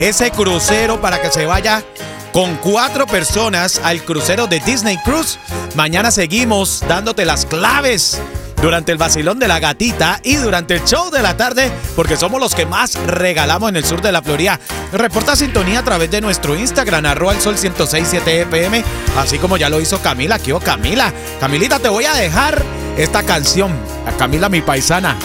ese crucero para que se vaya con 4 personas al crucero de Disney Cruise. Mañana seguimos dándote las claves durante el vacilón de la gatita y durante el show de la tarde, porque somos los que más regalamos en el sur de la Florida. Reporta sintonía a través de nuestro Instagram, @el-sol1067fm, así como ya lo hizo Camila. ¿Qué Camila? Camilita, te voy a dejar esta canción. A Camila, mi paisana.